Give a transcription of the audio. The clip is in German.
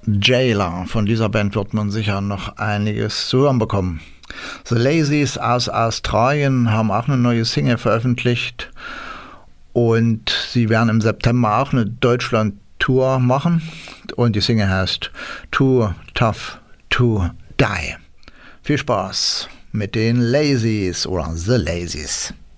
Jailer. Von dieser Band wird man sicher noch einiges zu hören bekommen. The Lazies aus Australien haben auch eine neue Single veröffentlicht und sie werden im September auch eine Deutschland-Tour machen und die Single heißt Too Tough to Die. Viel Spaß mit den Lazies oder The Lazies.